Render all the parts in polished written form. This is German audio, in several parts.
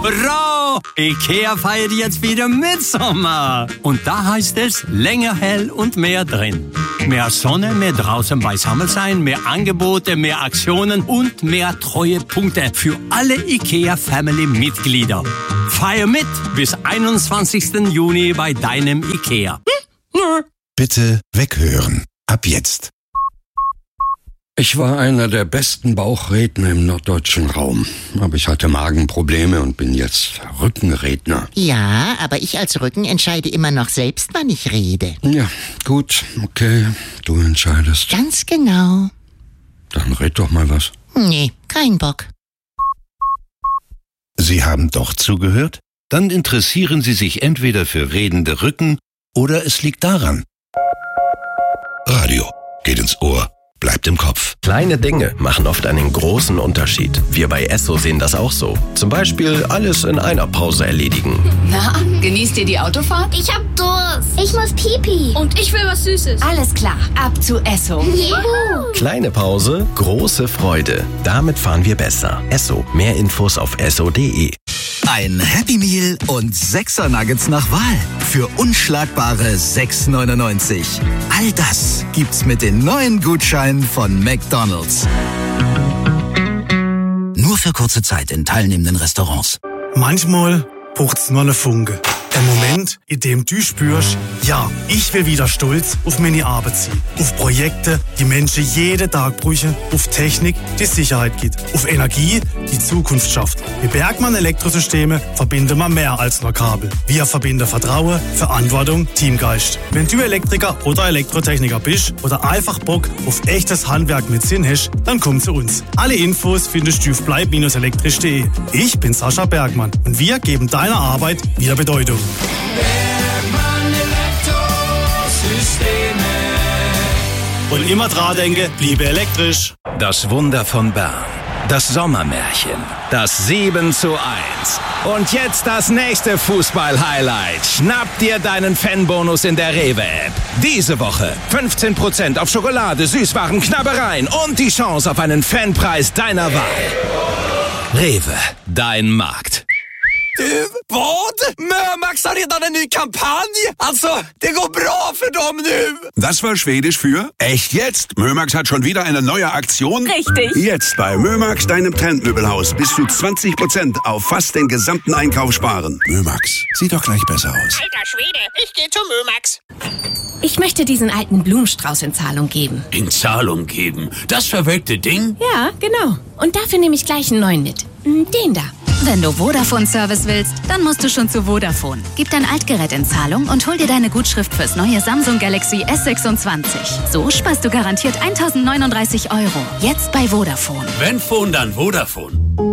Hurra! IKEA feiert jetzt wieder Mitsommer. Und da heißt es länger hell und mehr drin. Mehr Sonne, mehr draußen beisammen sein, mehr Angebote, mehr Aktionen und mehr Treuepunkte für alle IKEA-Family-Mitglieder. Feier mit bis 21. Juni bei deinem IKEA. Bitte weghören. Ab jetzt. Ich war einer der besten Bauchredner im norddeutschen Raum. Aber ich hatte Magenprobleme und bin jetzt Rückenredner. Ja, aber ich als Rücken entscheide immer noch selbst, wann ich rede. Ja, gut, okay, du entscheidest. Ganz genau. Dann red doch mal was. Nee, kein Bock. Sie haben doch zugehört? Dann interessieren Sie sich entweder für redende Rücken oder es liegt daran. Radio geht ins Ohr. Bleibt im Kopf. Kleine Dinge machen oft einen großen Unterschied. Wir bei Esso sehen das auch so. Zum Beispiel alles in einer Pause erledigen. Na, genießt ihr die Autofahrt? Ich hab Durst. Ich muss Pipi. Und ich will was Süßes. Alles klar, ab zu Esso. Juhu. Kleine Pause, große Freude. Damit fahren wir besser. Esso. Mehr Infos auf esso.de. Ein Happy Meal und 6er Nuggets nach Wahl für unschlagbare 6,99. All das gibt's mit den neuen Gutscheinen von McDonald's. Nur für kurze Zeit in teilnehmenden Restaurants. Manchmal braucht's nur eine Funke. Ein Moment, in dem du spürst, ja, ich will wieder stolz auf meine Arbeit sein. Auf Projekte, die Menschen jeden Tag brauchen. Auf Technik, die Sicherheit gibt. Auf Energie, die Zukunft schafft. Mit Bergmann Elektrosysteme verbinden wir mehr als nur Kabel. Wir verbinden Vertrauen, Verantwortung, Teamgeist. Wenn du Elektriker oder Elektrotechniker bist oder einfach Bock auf echtes Handwerk mit Sinn hast, dann komm zu uns. Alle Infos findest du auf bleib-elektrisch.de. Ich bin Sascha Bergmann und wir geben deiner Arbeit wieder Bedeutung. Bergmann Elektrosysteme. Und immer dran denke, bliebe elektrisch. Das Wunder von Bern. Das Sommermärchen. Das 7:1. Und jetzt das nächste Fußball-Highlight. Schnapp dir deinen Fanbonus in der Rewe-App. Diese Woche 15% auf Schokolade, Süßwaren, Knabbereien und die Chance auf einen Fanpreis deiner Wahl. Rewe, dein Markt. Vad? Mömax har redan en ny kampanj. Alltså, det går bra för dem nu. Das war Schwedisch für echt jetzt. Mömax hat schon wieder eine neue Aktion. Richtig. Jetzt bei Mömax, deinem Trendmöbelhaus, bis zu 20% auf fast den gesamten Einkauf sparen. Mömax, sieht doch gleich besser aus. Alter Schwede, ich gehe zu Mömax. Ich möchte diesen alten Blumenstrauß in Zahlung geben. In Zahlung geben? Das verwelkte Ding? Ja, genau. Und dafür nehme ich gleich einen neuen mit. Den da. Wenn du Vodafone-Service willst, dann musst du schon zu Vodafone. Gib dein Altgerät in Zahlung und hol dir deine Gutschrift fürs neue Samsung Galaxy S26. So sparst du garantiert 1.039 €. Jetzt bei Vodafone. Wenn Phone, dann Vodafone.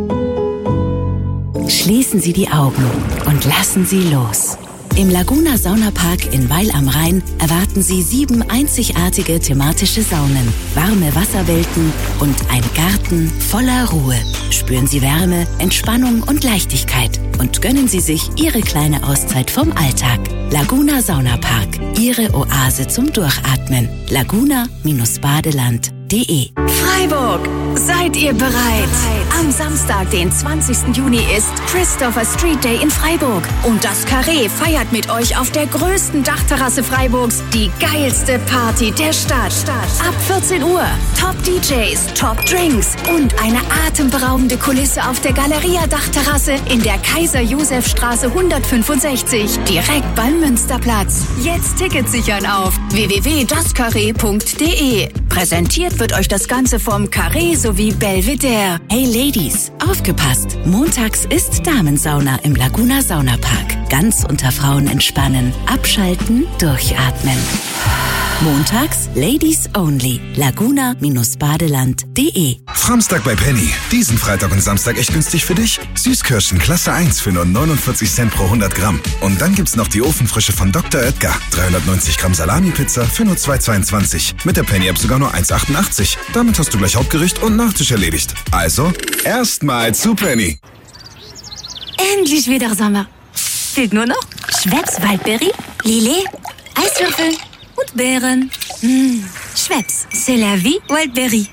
Schließen Sie die Augen und lassen Sie los. Im Laguna Saunapark in Weil am Rhein erwarten Sie 7 einzigartige thematische Saunen, warme Wasserwelten und ein Garten voller Ruhe. Spüren Sie Wärme, Entspannung und Leichtigkeit und gönnen Sie sich Ihre kleine Auszeit vom Alltag. Laguna Saunapark, Ihre Oase zum Durchatmen. Laguna-Badeland.de. Freiburg, seid ihr bereit? Am Samstag, den 20. Juni ist Christopher Street Day in Freiburg. Und das Carré feiert mit euch auf der größten Dachterrasse Freiburgs die geilste Party der Stadt. Ab 14 Uhr Top DJs, Top Drinks und eine atemberaubende Kulisse auf der Galeria-Dachterrasse in der Kaiser-Josef-Straße 165, direkt beim Münsterplatz. Jetzt Tickets sichern auf www.dascarré.de. Präsentiert wird euch das Ganze vom Carré sowie Belvedere. Hey Ladies, aufgepasst! Montags ist Damensauna im Laguna Saunapark. Ganz unter Frauen entspannen, abschalten, durchatmen. Montags Ladies Only. Laguna-Badeland.de. Samstag bei Penny. Diesen Freitag und Samstag echt günstig für dich. Süßkirschen Klasse 1 für nur 49 Cent pro 100 Gramm. Und dann gibt's noch die Ofenfrische von Dr. Oetker. 390 Gramm Salami-Pizza für nur 2,22. Mit der Penny-App sogar nur 1,88. Damit hast du gleich Hauptgericht und Nachtisch erledigt. Also, erstmal zu Penny. Endlich wieder Sommer. Fehlt nur noch Schweppes Waldberry, Lillet, Eiswürfel und Beeren. Schweppes, c'est la vie Waldberry.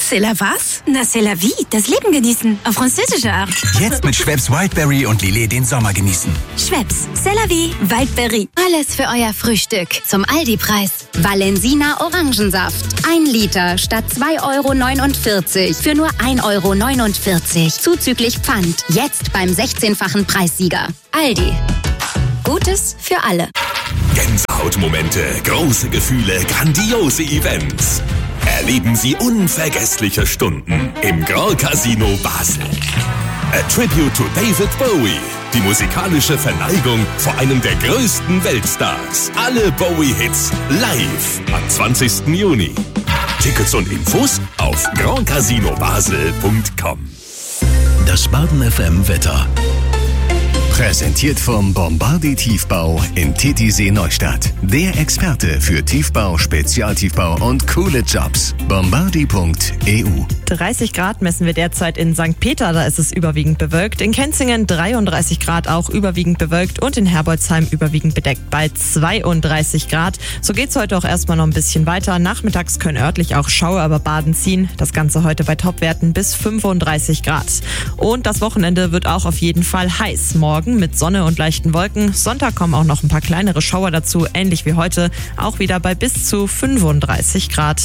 C'est la was? Na, c'est la vie. Das Leben genießen. Auf französische Art. Jetzt mit Schweppes Wildberry und Lillet den Sommer genießen. Schweppes, c'est la vie. Wildberry. Alles für euer Frühstück. Zum Aldi-Preis. Valensina Orangensaft. 1 Liter statt 2,49 € für nur 1,49 €. Zuzüglich Pfand. Jetzt beim 16-fachen Preissieger. Aldi. Gutes für alle. Gänsehautmomente, große Gefühle, grandiose Events. Erleben Sie unvergessliche Stunden im Grand Casino Basel. A Tribute to David Bowie. Die musikalische Verneigung vor einem der größten Weltstars. Alle Bowie-Hits live am 20. Juni. Tickets und Infos auf grandcasinobasel.com. Das Baden FM Wetter. Präsentiert vom Bombardier Tiefbau in Titisee Neustadt. Der Experte für Tiefbau, Spezialtiefbau und coole Jobs. Bombardier.eu. 30 Grad messen wir derzeit in St. Peter, da ist es überwiegend bewölkt. In Kenzingen 33 Grad, auch überwiegend bewölkt. Und in Herbolzheim überwiegend bedeckt bei 32 Grad. So geht's heute auch erstmal noch ein bisschen weiter. Nachmittags können örtlich auch Schauer über Baden ziehen. Das Ganze heute bei Topwerten bis 35 Grad. Und das Wochenende wird auch auf jeden Fall heiß. Morgen mit Sonne und leichten Wolken. Sonntag kommen auch noch ein paar kleinere Schauer dazu, ähnlich wie heute. Auch wieder bei bis zu 35 Grad.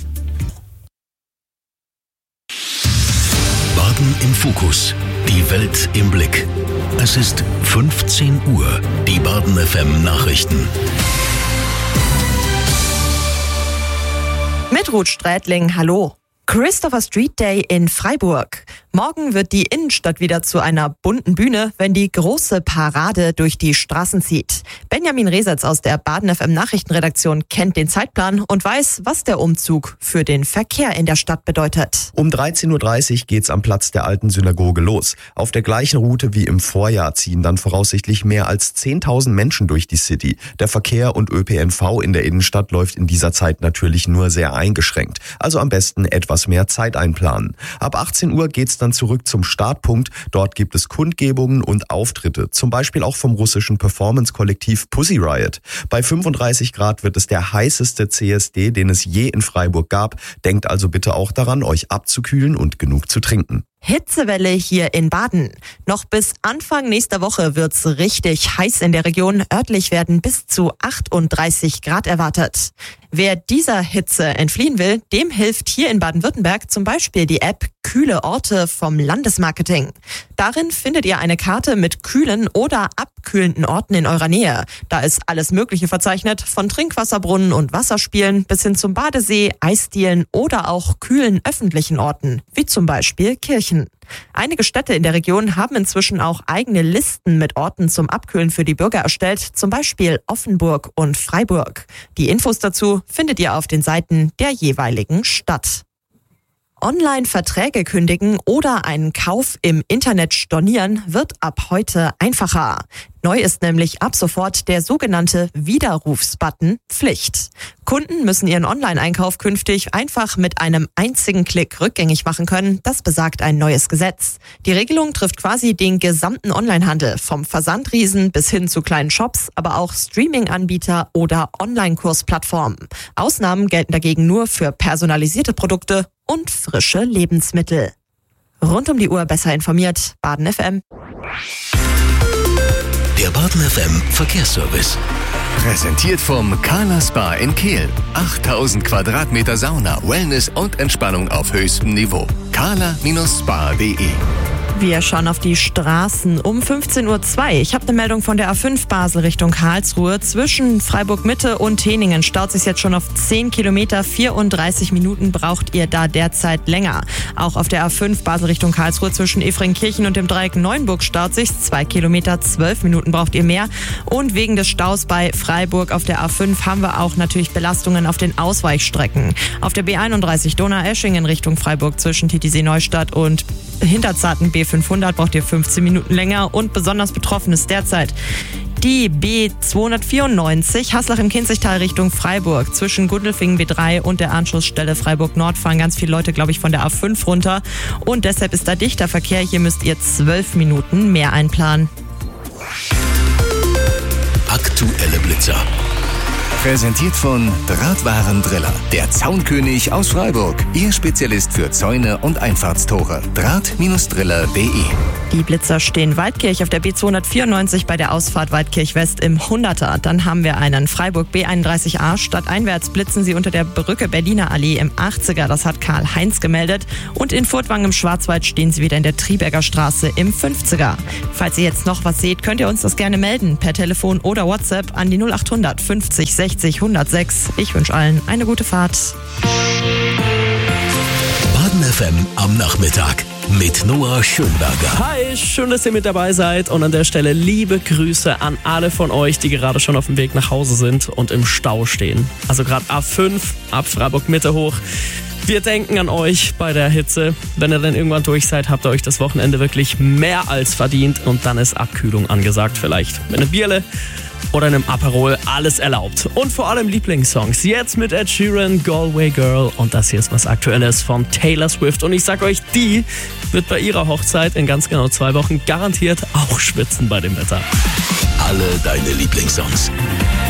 Baden im Fokus. Die Welt im Blick. Es ist 15 Uhr. Die Baden FM Nachrichten. Mit Ruth Strätling, hallo. Christopher Street Day in Freiburg. Morgen wird die Innenstadt wieder zu einer bunten Bühne, wenn die große Parade durch die Straßen zieht. Benjamin Resetz aus der Baden FM Nachrichtenredaktion kennt den Zeitplan und weiß, was der Umzug für den Verkehr in der Stadt bedeutet. Um 13.30 Uhr geht's am Platz der alten Synagoge los. Auf der gleichen Route wie im Vorjahr ziehen dann voraussichtlich mehr als 10.000 Menschen durch die City. Der Verkehr und ÖPNV in der Innenstadt läuft in dieser Zeit natürlich nur sehr eingeschränkt. Also am besten etwas mehr Zeit einplanen. Ab 18 Uhr geht's dann zurück zum Startpunkt. Dort gibt es Kundgebungen und Auftritte, zum Beispiel auch vom russischen Performance-Kollektiv Pussy Riot. Bei 35 Grad wird es der heißeste CSD, den es je in Freiburg gab. Denkt also bitte auch daran, euch abzukühlen und genug zu trinken. Hitzewelle hier in Baden. Noch bis Anfang nächster Woche wird's richtig heiß in der Region. Örtlich werden bis zu 38 Grad erwartet. Wer dieser Hitze entfliehen will, dem hilft hier in Baden-Württemberg zum Beispiel die App Kühle Orte vom Landesmarketing. Darin findet ihr eine Karte mit kühlen oder abkühlenden Orten in eurer Nähe. Da ist alles Mögliche verzeichnet, von Trinkwasserbrunnen und Wasserspielen bis hin zum Badesee, Eisdielen oder auch kühlen öffentlichen Orten, wie zum Beispiel Kirchen. Einige Städte in der Region haben inzwischen auch eigene Listen mit Orten zum Abkühlen für die Bürger erstellt, zum Beispiel Offenburg und Freiburg. Die Infos dazu findet ihr auf den Seiten der jeweiligen Stadt. Online-Verträge kündigen oder einen Kauf im Internet stornieren wird ab heute einfacher. Neu ist nämlich ab sofort der sogenannte Widerrufsbutton Pflicht. Kunden müssen ihren Online-Einkauf künftig einfach mit einem einzigen Klick rückgängig machen können. Das besagt ein neues Gesetz. Die Regelung trifft quasi den gesamten Onlinehandel, vom Versandriesen bis hin zu kleinen Shops, aber auch Streaming-Anbieter oder Online-Kursplattformen. Ausnahmen gelten dagegen nur für personalisierte Produkte und frische Lebensmittel. Rund um die Uhr besser informiert, Baden FM. Der Baden FM Verkehrsservice. Präsentiert vom Kala Spa in Kehl. 8000 Quadratmeter Sauna, Wellness und Entspannung auf höchstem Niveau. kala-spa.de. Wir schauen auf die Straßen um 15.02 Uhr. Ich habe eine Meldung von der A5 Basel Richtung Karlsruhe. Zwischen Freiburg-Mitte und Teningen staut sich jetzt schon auf 10 Kilometer. 34 Minuten braucht ihr da derzeit länger. Auch auf der A5 Basel Richtung Karlsruhe zwischen Efringkirchen und dem Dreieck Neuenburg staut sich 2 Kilometer. 12 Minuten braucht ihr mehr. Und wegen des Staus bei Freiburg auf der A5 haben wir auch natürlich Belastungen auf den Ausweichstrecken. Auf der B31 Donaueschingen Richtung Freiburg zwischen Titisee Neustadt und Hinterzarten B500 braucht ihr 15 Minuten länger und besonders betroffen ist derzeit die B294 Haslach im Kinzigtal Richtung Freiburg. Zwischen Gundelfingen B3 und der Anschlussstelle Freiburg Nord fahren ganz viele Leute, glaube ich, von der A5 runter und deshalb ist da dichter Verkehr. Hier müsst ihr 12 Minuten mehr einplanen. Aktuelle Blitzer. Präsentiert von Drahtwarendriller, der Zaunkönig aus Freiburg. Ihr Spezialist für Zäune und Einfahrtstore. Draht-driller.de. Die Blitzer stehen Waldkirch auf der B294 bei der Ausfahrt Waldkirch West im 100er. Dann haben wir einen Freiburg B31A. Stadteinwärts blitzen sie unter der Brücke Berliner Allee im 80er. Das hat Karl-Heinz gemeldet. Und in Furtwangen im Schwarzwald stehen sie wieder in der Triberger Straße im 50er. Falls ihr jetzt noch was seht, könnt ihr uns das gerne melden. Per Telefon oder WhatsApp an die 0800 50 60 106. Ich wünsche allen eine gute Fahrt. Baden FM am Nachmittag mit Noah Schönberger. Hi, schön, dass ihr mit dabei seid und an der Stelle liebe Grüße an alle von euch, die gerade schon auf dem Weg nach Hause sind und im Stau stehen. Also gerade A5 ab Freiburg Mitte hoch. Wir denken an euch bei der Hitze. Wenn ihr dann irgendwann durch seid, habt ihr euch das Wochenende wirklich mehr als verdient und dann ist Abkühlung angesagt vielleicht. Mit einem Bierle oder einem Aperol, alles erlaubt. Und vor allem Lieblingssongs. Jetzt mit Ed Sheeran, Galway Girl. Und das hier ist was Aktuelles von Taylor Swift. Und ich sag euch, die wird bei ihrer Hochzeit in ganz genau 2 Wochen garantiert auch schwitzen bei dem Wetter. Alle deine Lieblingssongs.